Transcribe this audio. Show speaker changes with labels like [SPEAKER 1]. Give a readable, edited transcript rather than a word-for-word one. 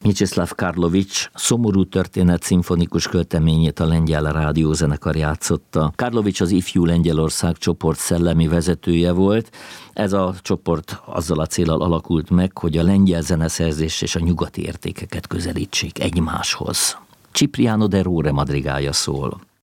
[SPEAKER 1] Mieczysław Karlovics szomorú történet szimfonikus költeményét a Lengyel Rádiózenekar játszotta. Karlovics az Ifjú Lengyelország csoport szellemi vezetője volt. Ez a csoport azzal a céllal alakult meg, hogy a lengyel zeneszerzés és a nyugati értékeket közelítsék egymáshoz. Cipriano de Rore madrigája szól.